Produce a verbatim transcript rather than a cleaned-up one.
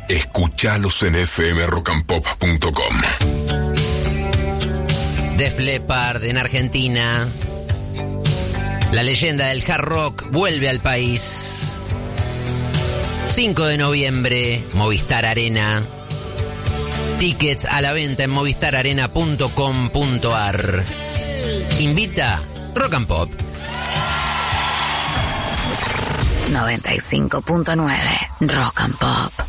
Escuchalos en f m rock and pop punto com. Def Leppard en Argentina. La leyenda del hard rock vuelve al país. cinco de noviembre, Movistar Arena. Tickets a la venta en movistar arena punto com punto a r. Invita Rock and Pop. noventa y cinco punto nueve Rock and Pop.